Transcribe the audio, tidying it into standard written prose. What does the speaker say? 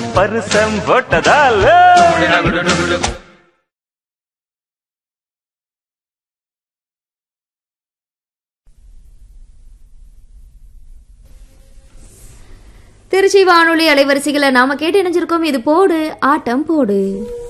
பரிசம் போட்டதால் திருச்சி வானொலி அலைவரிசைகளை நாம கேட்டு இணைஞ்சிருக்கோம். இது போடு ஆட்டம் போடு.